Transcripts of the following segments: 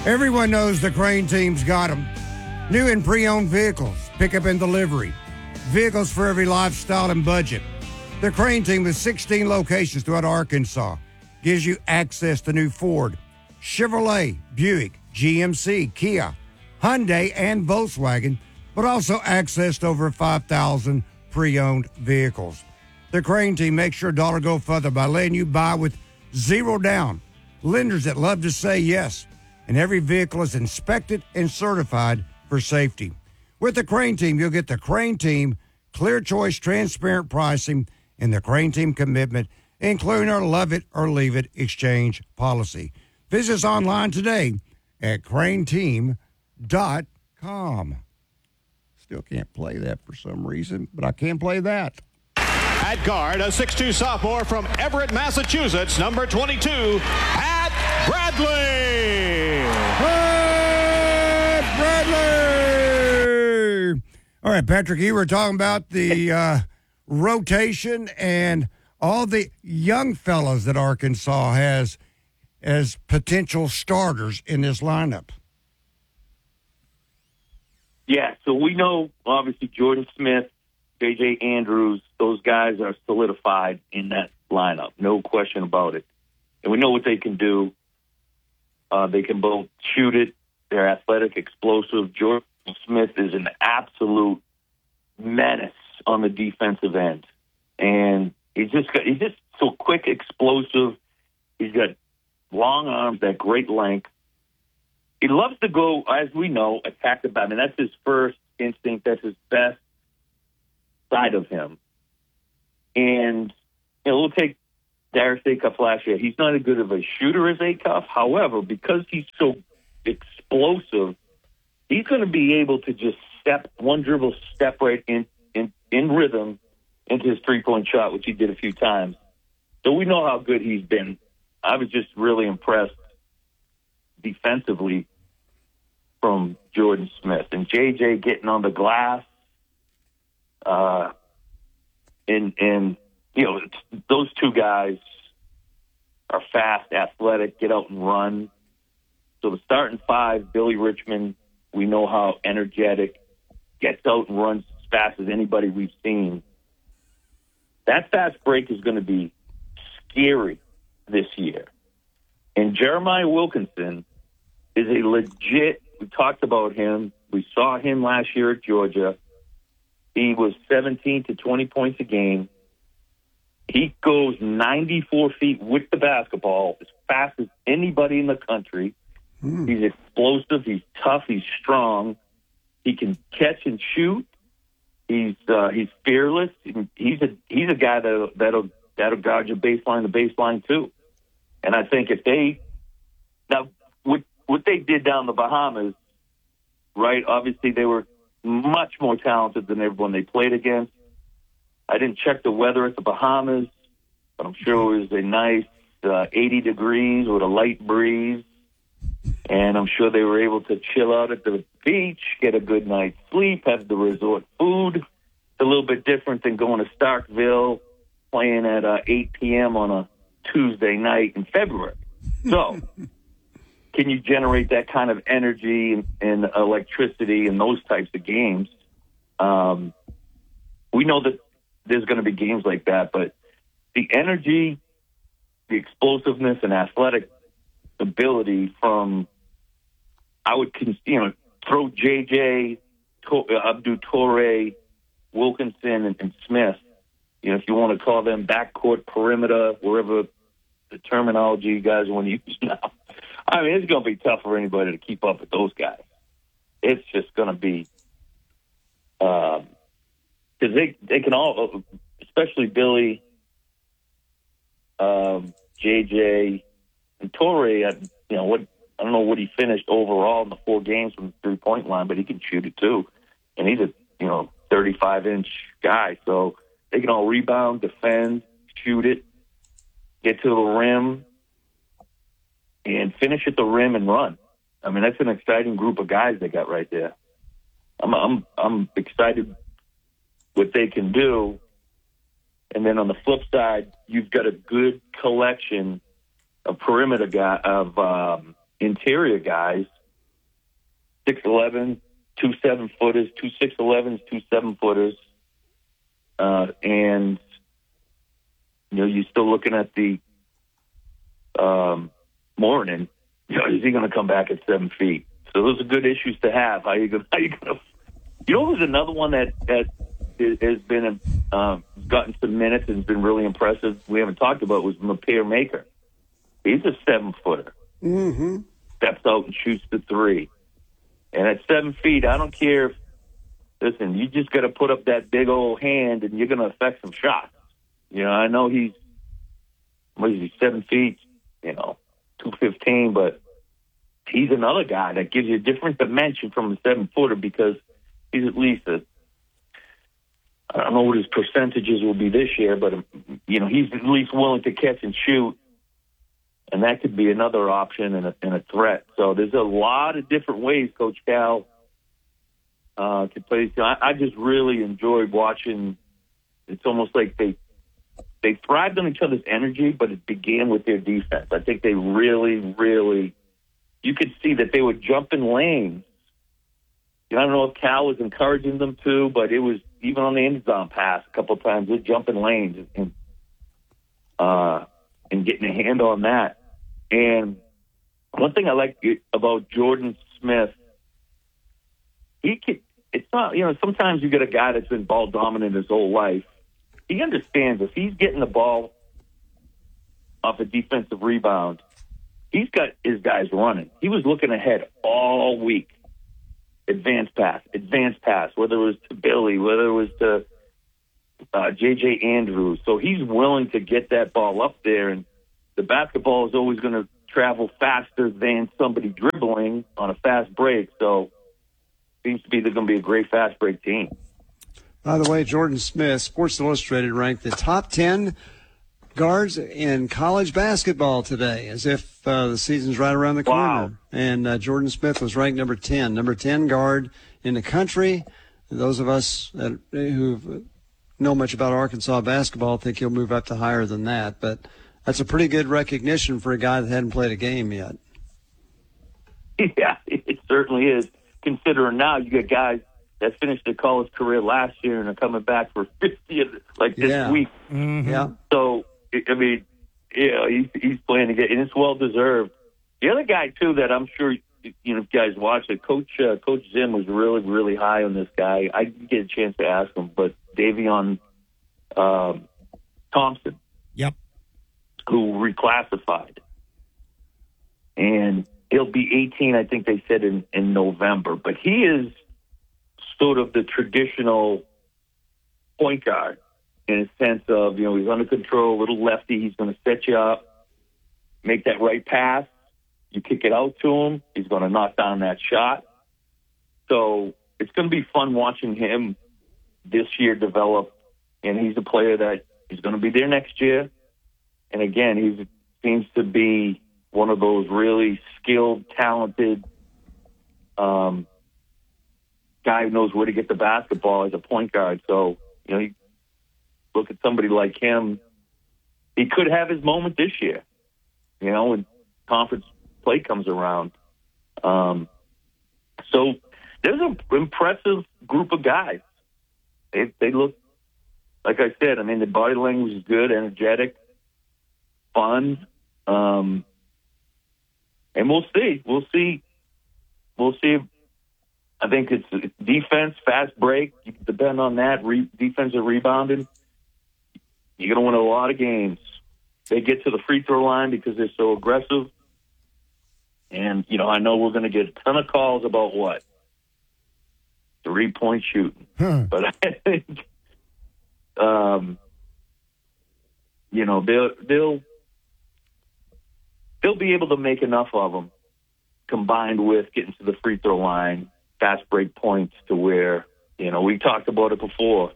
Everyone knows the Crane team's got them. New and pre-owned vehicles, pickup and delivery. Vehicles for every lifestyle and budget. The Crane team with 16 locations throughout Arkansas gives you access to new Ford, Chevrolet, Buick, GMC, Kia, Hyundai, and Volkswagen, but also access to over 5,000 pre-owned vehicles. The Crane team makes your dollar go further by letting you buy with zero down. Lenders that love to say yes. And every vehicle is inspected and certified for safety. With the Crane team, you'll get the Crane team clear choice, transparent pricing, and the Crane team commitment, including our love it or leave it exchange policy. Visit us online today at craneteam.com. Still can't play that for some reason, but I can play that. At guard, a 6'2 sophomore from Everett, Massachusetts, number 22, Pat Bradley. Pat Bradley! All right, Patrick, you were talking about the rotation and all the young fellows that Arkansas has as potential starters in this lineup. Yeah, so we know, obviously, Jordan Smith, J.J. Andrews, those guys are solidified in that lineup. No question about it. And we know what they can do. They can both shoot it. They're athletic, explosive. Jordan Smith is an absolute menace on the defensive end. And he's just so quick, explosive. He's got long arms, that great length. He loves to go, as we know, attack the bat. I mean, that's his first instinct. That's his best side of him. And we'll take Darius Acuff last year. He's not as good of a shooter as Acuff. However, because he's so explosive, he's going to be able to just step right in rhythm into his three-point shot, which he did a few times. So we know how good he's been. I was just really impressed defensively from Jordan Smith. And JJ getting on the glass, and those two guys are fast, athletic, get out and run. So the starting five, Billy Richmond, we know how energetic, gets out and runs as fast as anybody we've seen. That fast break is going to be scary this year. And Jeremiah Wilkinson is a legit, we talked about him, we saw him last year at Georgia. He was 17 to 20 points a game. He goes 94 feet with the basketball as fast as anybody in the country. He's explosive. He's tough. He's strong. He can catch and shoot. He's fearless. He's a guy that'll guard your baseline to baseline too. And I think if they now what they did down in the Bahamas, right? Obviously they were much more talented than everyone they played against. I didn't check the weather at the Bahamas, but I'm sure it was a nice 80 degrees with a light breeze. And I'm sure they were able to chill out at the beach, get a good night's sleep, have the resort food. It's a little bit different than going to Starkville, playing at 8 p.m. on a Tuesday night in February. So can you generate that kind of energy and electricity in those types of games? We know that there's going to be games like that, but the energy, the explosiveness, and athletic ability from, I would, throw JJ, Abdou Toure, Wilkinson, and Smith. If you want to call them backcourt, perimeter, wherever the terminology you guys want to use now. I mean, it's going to be tough for anybody to keep up with those guys. It's just going to be because they can all, especially Billy, JJ, and Torrey. I don't know what he finished overall in the 4 games from the 3-point line, but he can shoot it too, and he's a 35-inch guy, so they can all rebound, defend, shoot it, get to the rim, and finish at the rim and run. I mean, that's an exciting group of guys they got right there. I'm excited what they can do. And then on the flip side, you've got a good collection of perimeter interior guys 6'11", 2 7-footers, 2 6'11s, 2 7-footers. And, you're still looking at the Morenin. Is he going to come back at 7 feet? So those are good issues to have. How you going to? Who's another one that has been gotten some minutes and has been really impressive? We haven't talked about was Mapear Maker. He's a 7-footer. Mm-hmm. Steps out and shoots the 3. And at 7 feet, I don't care. Listen, you just got to put up that big old hand, and you're going to affect some shots. I know he's 7 feet, 215, but he's another guy that gives you a different dimension from a 7-footer because he's at least I don't know what his percentages will be this year, but he's at least willing to catch and shoot, and that could be another option and a threat. So there's a lot of different ways Coach Cal to play. I just really enjoyed watching. It's almost like they thrived on each other's energy, but it began with their defense. I think they really, really, you could see that they would jump in lanes. I don't know if Cal was encouraging them to, but it was even on the end zone pass a couple of times, they'd jump in lanes and getting a hand on that. And one thing I like about Jordan Smith, it's not, sometimes you get a guy that's been ball dominant his whole life. He understands if he's getting the ball off a defensive rebound, he's got his guys running. He was looking ahead all week. Advance pass, whether it was to Billy, whether it was to J.J. Andrews. So he's willing to get that ball up there, and the basketball is always going to travel faster than somebody dribbling on a fast break. So seems to be they're going to be a great fast break team. By the way, Jordan Smith, Sports Illustrated ranked the top 10 guards in college basketball today, as if the season's right around the corner. Wow. And Jordan Smith was ranked number 10 guard in the country. Those of us who know much about Arkansas basketball think he'll move up to higher than that. But that's a pretty good recognition for a guy that hadn't played a game yet. Yeah, it certainly is. Considering now you got guys that finished their college career last year and are coming back for 50th this week. Mm-hmm. Yeah. So, I mean, he's playing again, and it's well-deserved. The other guy, too, that I'm sure, if you guys watch it, Coach Zim was really, really high on this guy. I didn't get a chance to ask him, but Davion Thompson. Yep. Who reclassified. And he'll be 18, I think they said, in November. But he is sort of the traditional point guard in a sense of, he's under control, little lefty. He's going to set you up, make that right pass. You kick it out to him. He's going to knock down that shot. So it's going to be fun watching him this year develop. And he's a player that is going to be there next year. And again, he seems to be one of those really skilled, talented guy who knows where to get the basketball as a point guard. So, you look at somebody like him, he could have his moment this year, when conference play comes around. So there's an impressive group of guys. They look, like I said, the body language is good, energetic, fun. And we'll see. I think it's defense, fast break. You can depend on that. Defensive rebounding. You're going to win a lot of games. They get to the free throw line because they're so aggressive. And, I know we're going to get a ton of calls about what? 3-point shooting. But I think, they'll be able to make enough of them combined with getting to the free throw line, fast break points to where, we talked about it before.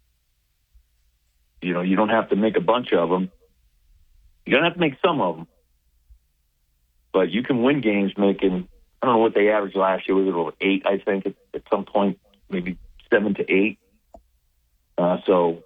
You don't have to make a bunch of them. You don't have to make some of them. But you can win games making, I don't know what they averaged last year. Was it about 8, I think, at some point, maybe 7 to 8. So,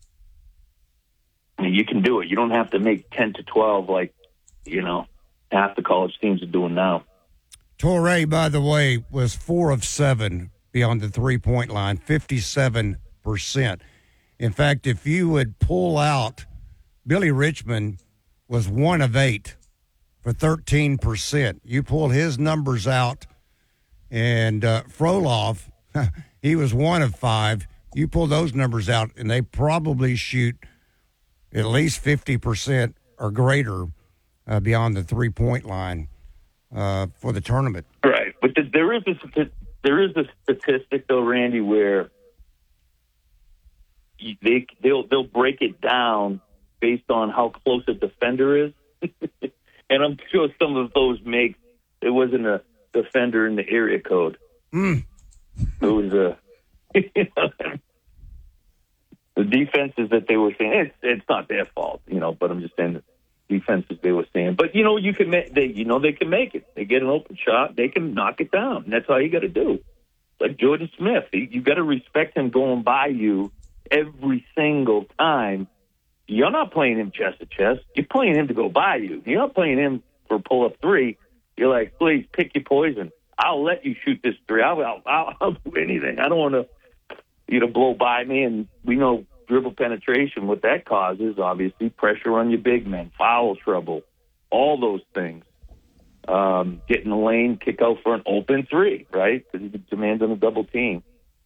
you can do it. You don't have to make 10 to 12 like, half the college teams are doing now. Torrey, by the way, was 4 of 7 beyond the three-point line, 57%. In fact, if you would pull out, Billy Richmond was 1 of 8 for 13%. You pull his numbers out, and Frolov, he was 1 of 5. You pull those numbers out, and they probably shoot at least 50% or greater beyond the three-point line for the tournament. Right, but there is a statistic though, Randy, where they'll break it down based on how close a defender is, and I'm sure some of those make it wasn't a defender in the area code. It was the defenses that they were saying. It's not their fault, but I'm just saying. Defenses they were saying, but you can they can make it. They get an open shot, they can knock it down. And that's all you got to do. Like Jordan Smith, you got to respect him going by you every single time. You're not playing him chest to chest. You're playing him to go by you. You're not playing him for pull up three. You're like, please pick your poison. I'll let you shoot this three. I'll do anything. I don't want to blow by me. And we know dribble penetration, what that causes, obviously, pressure on your big men, foul trouble, all those things. Get in the lane, kick out for an open three, right? Because he demands on a double team.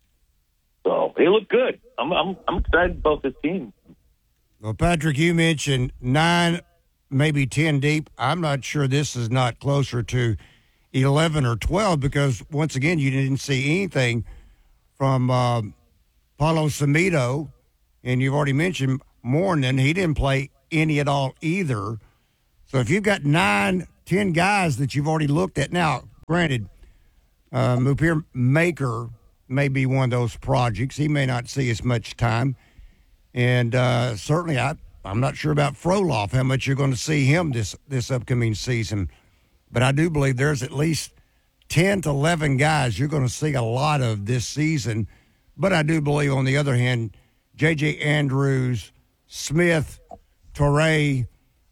So they look good. I'm excited about this team. Well, Patrick, you mentioned 9, maybe 10 deep. I'm not sure this is not closer to 11 or 12 because, once again, you didn't see anything from Paulo Samido. And you've already mentioned Mourning. He didn't play any at all either. So if you've got 9, 10 guys that you've already looked at, now, granted, Mupir Maker may be one of those projects. He may not see as much time. And certainly I'm not sure about Frolov, how much you're going to see him this upcoming season. But I do believe there's at least 10 to 11 guys you're going to see a lot of this season. But I do believe, on the other hand, J.J. Andrews, Smith, Torrey,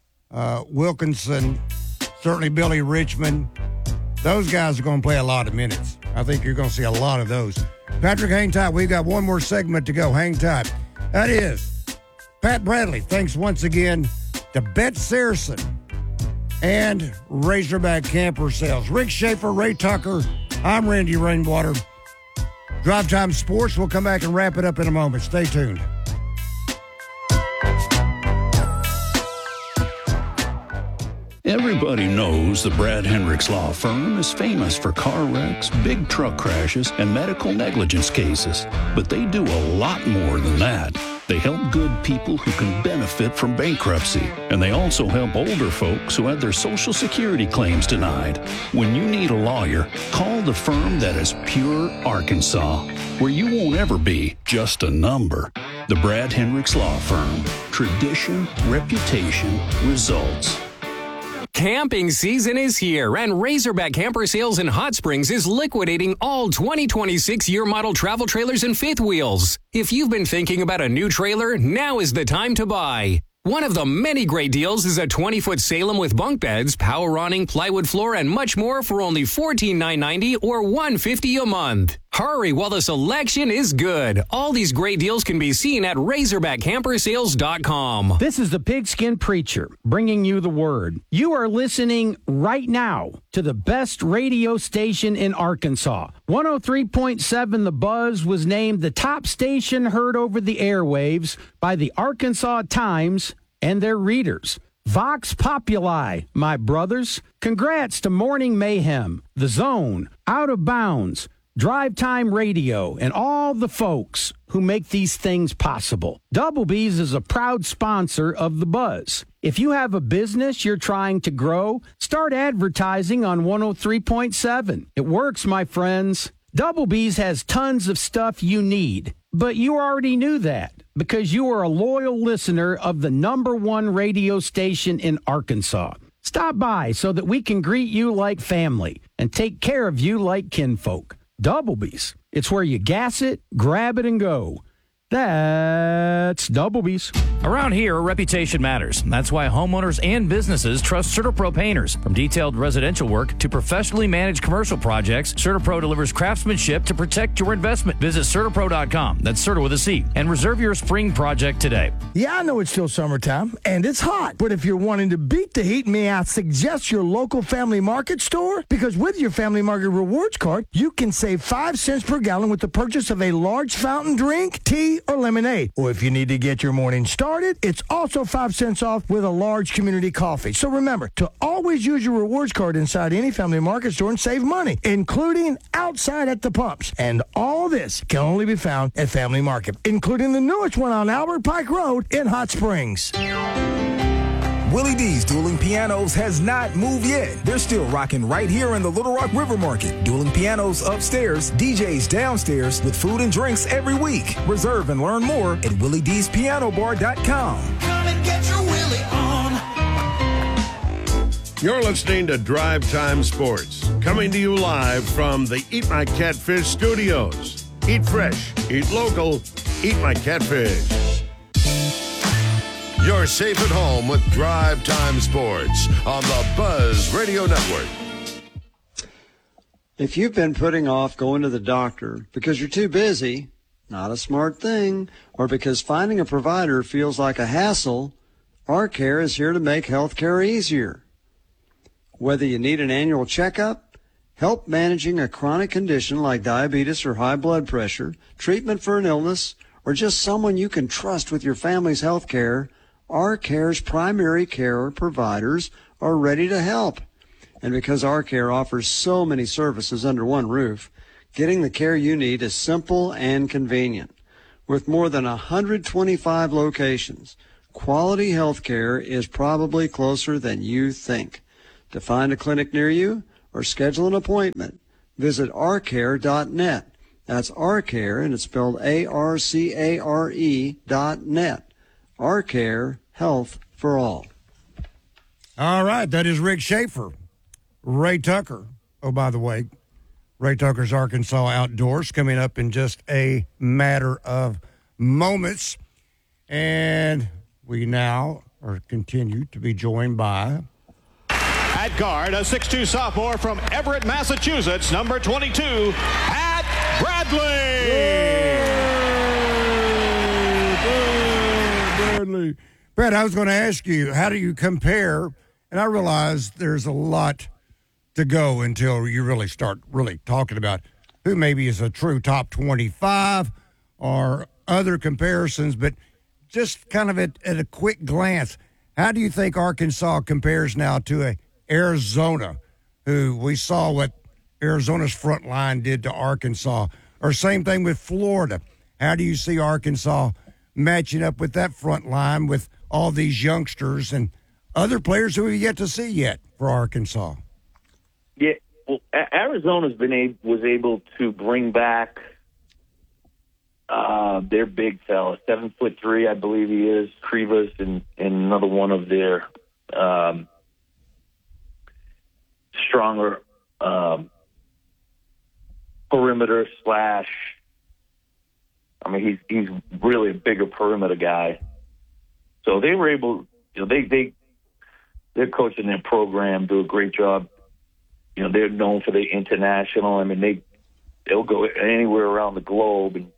Wilkinson, certainly Billy Richmond, those guys are going to play a lot of minutes. I think you're going to see a lot of those. Patrick, hang tight. We've got one more segment to go. Hang tight. That is Pat Bradley. Thanks once again to Bet Saracen and Razorback Camper Sales. Rick Schaefer, Ray Tucker, I'm Randy Rainwater. Drive Time Sports. We'll come back and wrap it up in a moment. Stay tuned. Everybody knows the Brad Hendricks Law Firm is famous for car wrecks, big truck crashes, and medical negligence cases. But they do a lot more than that. They help good people who can benefit from bankruptcy. And they also help older folks who had their Social Security claims denied. When you need a lawyer, call the firm that is pure Arkansas, where you won't ever be just a number. The Brad Hendricks Law Firm. Tradition, reputation, results. Camping season is here, and Razorback Camper Sales in Hot Springs is liquidating all 2026 year model travel trailers and fifth wheels. If you've been thinking about a new trailer, now is the time to buy. One of the many great deals is a 20-foot Salem with bunk beds, power awning, plywood floor, and much more for only $14,990 or $150 a month. Hurry while the selection is good. All these great deals can be seen at RazorbackCamperSales.com. This is the Pigskin Preacher bringing you the word. You are listening right now to the best radio station in Arkansas. 103.7 The Buzz was named the top station heard over the airwaves by the Arkansas Times and their readers. Vox Populi, my brothers. Congrats to Morning Mayhem, The Zone, Out of Bounds, Drive Time Radio, and all the folks who make these things possible. Double B's is a proud sponsor of The Buzz. If you have a business you're trying to grow, start advertising on 103.7. It works, my friends. Double B's has tons of stuff you need, but you already knew that because you are a loyal listener of the #1 radio station in Arkansas. Stop by so that we can greet you like family and take care of you like kinfolk. Doublebees. It's where you gas it, grab it, and go. That's Double B's. Around here, reputation matters. That's why homeowners and businesses trust CertaPro painters. From detailed residential work to professionally managed commercial projects, CertaPro delivers craftsmanship to protect your investment. Visit CertaPro.com. That's Certa with a C. And reserve your spring project today. Yeah, I know it's still summertime, and it's hot. But if you're wanting to beat the heat, may I suggest your local Family Market store? Because with your Family Market Rewards card, you can save 5 cents per gallon with the purchase of a large fountain drink, tea, or lemonade. Or if you need to get your morning started, it's also 5 cents off with a large community coffee. So remember to always use your rewards card inside any Family Market store and save money, including outside at the pumps. And all this can only be found at Family Market, including the newest one on Albert Pike Road in Hot Springs. Willie D's Dueling Pianos has not moved yet. They're still rocking right here in the Little Rock River Market. Dueling Pianos upstairs, DJs downstairs with food and drinks every week. Reserve and learn more at WillieD'sPianoBar.com. Come and get your Willie on. You're listening to Drive Time Sports, coming to you live from the Eat My Catfish studios. Eat fresh, eat local, eat my catfish. You're safe at home with Drive Time Sports on the Buzz Radio Network. If you've been putting off going to the doctor because you're too busy, not a smart thing, or because finding a provider feels like a hassle, ARCare is here to make healthcare easier. Whether you need an annual checkup, help managing a chronic condition like diabetes or high blood pressure, treatment for an illness, or just someone you can trust with your family's health care, ARCare's primary care providers are ready to help. And because ARCare offers so many services under one roof, getting the care you need is simple and convenient. With more than 125 locations, quality health care is probably closer than you think. To find a clinic near you or schedule an appointment, visit arcare.net. That's ARCare, and it's spelled ARCARE.net. ARCare, health for all. All right, that is Rick Schaefer. Ray Tucker. Oh, by the way, Ray Tucker's Arkansas Outdoors coming up in just a matter of moments. And we now are continued to be joined by... At guard, a 6'2 sophomore from Everett, Massachusetts, number 22, Pat Bradley. Brad, I was going to ask you, how do you compare? And I realize there's a lot to go until you really start talking about who maybe is a true top 25 or other comparisons, but just kind of at a quick glance, how do you think Arkansas compares now to Arizona, who we saw what Arizona's front line did to Arkansas, or same thing with Florida? How do you see Arkansas matching up with that front line with all these youngsters and other players who we've yet to see yet for Arkansas? Yeah, well, Arizona's was able to bring back their big fella, 7'3", I believe he is, Krivas, and another one of their stronger perimeter slash. I mean, he's really a bigger perimeter guy. So they were able, their coach and their program do a great job. You know, they're known for the international. I mean, they'll go anywhere around the globe. And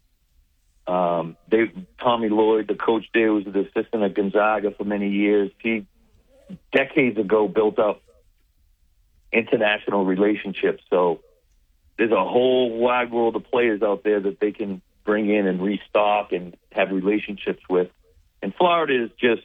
Tommy Lloyd, the coach there, was the assistant at Gonzaga for many years. He decades ago built up international relationships. So there's a whole wide world of players out there that they can bring in and restock and have relationships with. And Florida is just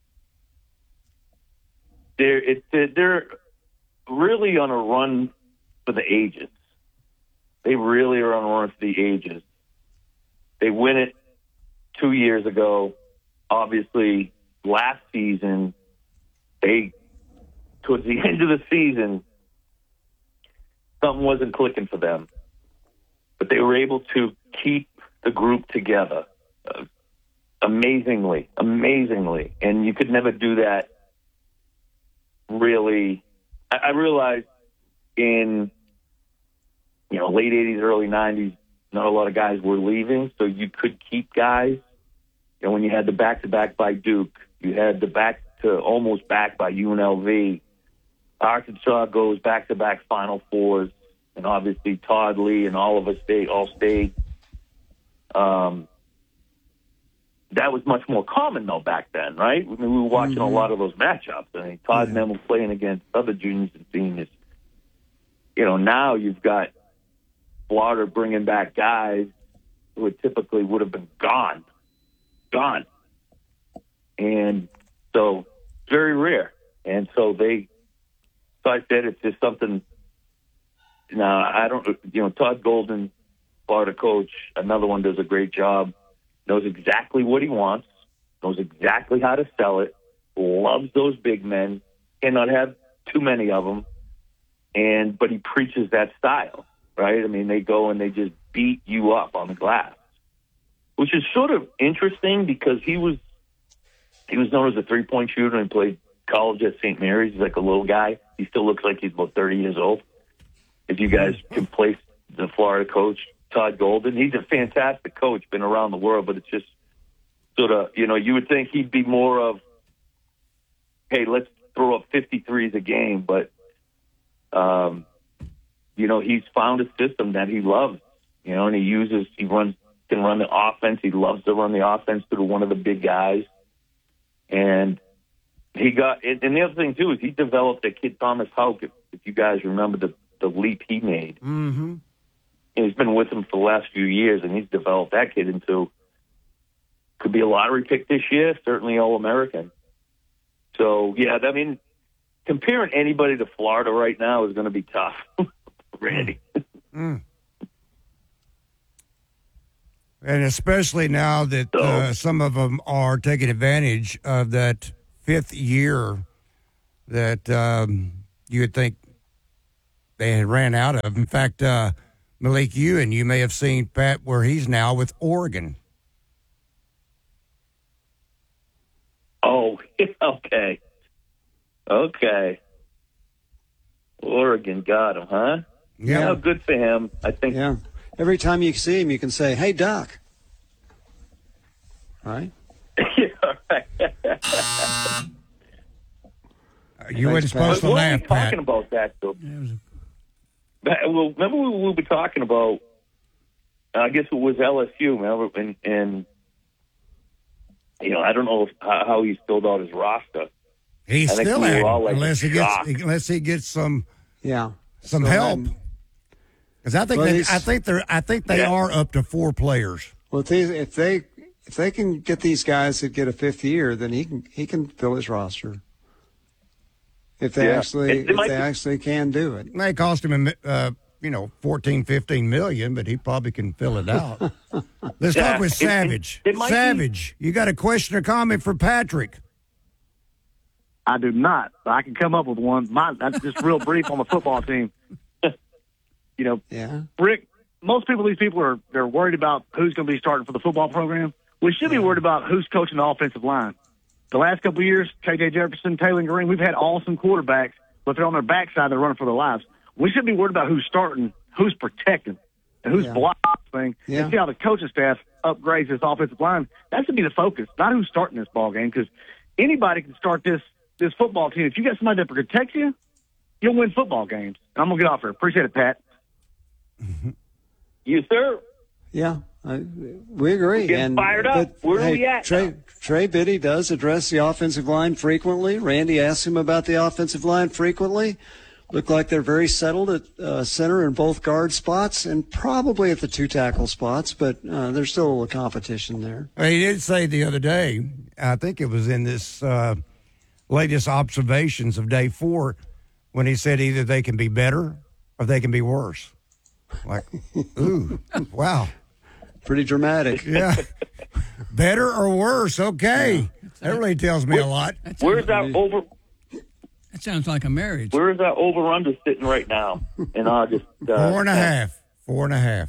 they're really on a run for the ages. They really are on a run for the ages. They win it 2 years ago. Obviously, last season, towards the end of the season, something wasn't clicking for them. But they were able to keep the group together amazingly. And you could never do that really. I realized in late 80s, early 90s, not a lot of guys were leaving, so you could keep guys. And when you had the back-to-back by Duke, you had the almost back by UNLV. Arkansas goes back-to-back Final Fours, and obviously Todd Lee and all of us all stayed. That was much more common, though, back then, right? I mean, we were watching a lot of those matchups. I mean, Todd and them were playing against other juniors and seniors. Now you've got Florida bringing back guys who typically would have been gone. And so very rare. And so I said it's just something. Now, I don't, Todd Golden, Florida coach, another one does a great job, knows exactly what he wants, knows exactly how to sell it, loves those big men, cannot have too many of them, but he preaches that style, right? I mean, they go and they just beat you up on the glass, which is sort of interesting because he was known as a three-point shooter and played college at St. Mary's. He's like a little guy. He still looks like he's about 30 years old. If you guys can place the Florida coach, Todd Golden, he's a fantastic coach, been around the world, but it's just sort of, you would think he'd be more of, hey, let's throw up 53s a game, but, he's found a system that he loves, and he can run the offense. He loves to run the offense through one of the big guys. And and the other thing, too, is he developed a kid, Thomas Houck, if you guys remember the leap he made. Mm-hmm. And he's been with him for the last few years, and he's developed that kid into, could be a lottery pick this year, certainly All-American. So, yeah, I mean, comparing anybody to Florida right now is going to be tough, Randy. Mm. And especially now that some of them are taking advantage of that fifth year that you would think they had ran out of. In fact, Malik Ewan, you may have seen, Pat, where he's now with Oregon. Oh, okay. Oregon got him, huh? Yeah. Good for him. I think. Yeah. Every time you see him, you can say, "Hey, Doc." Right? You weren't supposed to laugh, Pat. What were we talking about that, though? Well, remember we were talking about, I guess it was LSU, remember? And I don't know how he's filled out his roster. He's still at it, unless he gets some help. Because I think they are up to 4 players. Well, if they can get these guys that get a fifth year, then he can fill his roster. If they actually can do it. It may cost him, $14-15 million, but he probably can fill it out. Let's talk with Savage. Savage, you got a question or comment for Patrick? I do not, but I can come up with one. That's just real brief on the football team. Rick, these people they're worried about who's going to be starting for the football program. We should be worried about who's coaching the offensive line. The last couple of years, K.J. Jefferson, Taylor Green, we've had awesome quarterbacks, but they're on their backside. They're running for their lives. We should be worried about who's starting, who's protecting, and who's blocking this thing. Yeah. And see how the coaching staff upgrades this offensive line. That should be the focus, not who's starting this ball game, because anybody can start this football team. If you got somebody that protects you, you'll win football games. And I'm going to get off here. Appreciate it, Pat. You, sir. Yeah, we agree. We're getting fired up. Where are we at? Trey Biddy does address the offensive line frequently. Randy asks him about the offensive line frequently. Look like they're very settled at center and both guard spots and probably at the 2 tackle spots, but there's still a competition there. He did say the other day, I think it was in this latest observations of day 4, when he said either they can be better or they can be worse. Like, ooh, wow. Pretty dramatic. Yeah. Better or worse, okay. Yeah. That really tells me a lot. Where's that over? That sounds like a marriage. Where is that over-under sitting right now in August? 4.5. 4.5.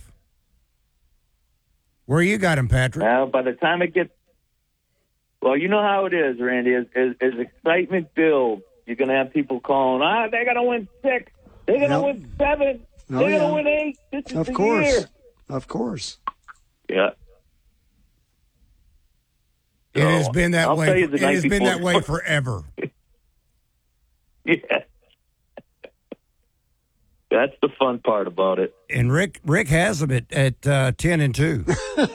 Where you got him, Patrick? Now, by the time it gets... Well, you know how it is, Randy. As excitement builds, you're going to have people calling, they're going to win 6. They're going to win 7. They're going to win 8. This is the year. Of course. Yeah. It has been that I'll way. tell you the It night has been that before. way forever. Yeah. That's the fun part about it. And Rick has them at 10-2.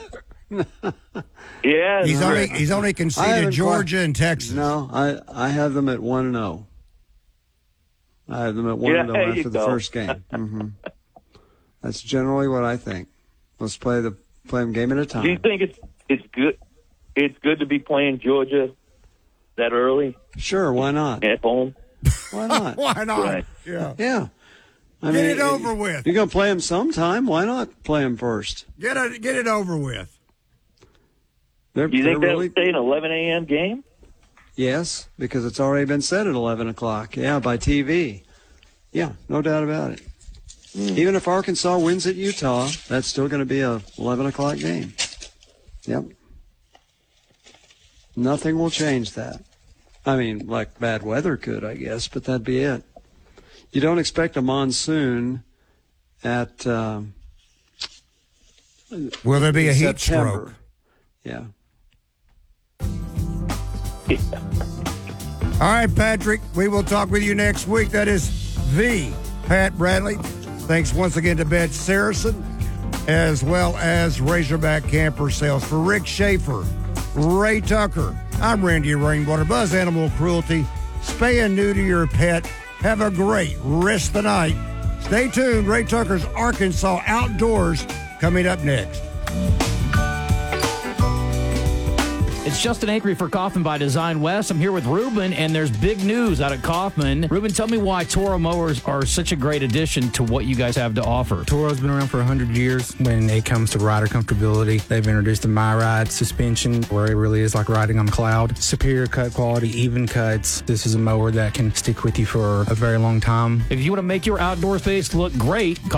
Yeah. He's only conceded Georgia and Texas. No, I have them at 1-0. I have them at 1-0 there after you the go. first game. That's generally what I think. Let's play them game at a time. Do you think it's good? It's good to be playing Georgia that early Sure, why not? at home. Why not? Why not? Right. Yeah. Yeah. Get it over with. You're going to play them sometime. Why not play them first? Get it over with. Do you think really, that'll stay an 11 a.m. game? Yes, because it's already been said at 11 o'clock. Yeah, by TV. Yeah, no doubt about it. Even if Arkansas wins at Utah, that's still going to be a 11 o'clock game. Yep. Nothing will change that. I mean, like bad weather could, I guess, but that'd be it. You don't expect a monsoon at Will there be a heat September. stroke? Yeah. All right, Patrick, we will talk with you next week. That is the Pat Bradley. Thanks once again to Beth Saracen, as well as Razorback Camper Sales. For Rick Schaefer, Ray Tucker, I'm Randy Rainwater. Buzz Animal Cruelty. Spay and neuter your pet. Have a great rest of the night. Stay tuned. Ray Tucker's Arkansas Outdoors coming up next. It's Justin Acree for Kaufman by Design West. I'm here with Ruben, and there's big news out at Kaufman. Ruben, tell me why Toro mowers are such a great addition to what you guys have to offer. Toro's been around for 100 years. When it comes to rider comfortability, they've introduced the MyRide suspension, where it really is like riding on a cloud. Superior cut quality, even cuts. This is a mower that can stick with you for a very long time. If you want to make your outdoor space look great,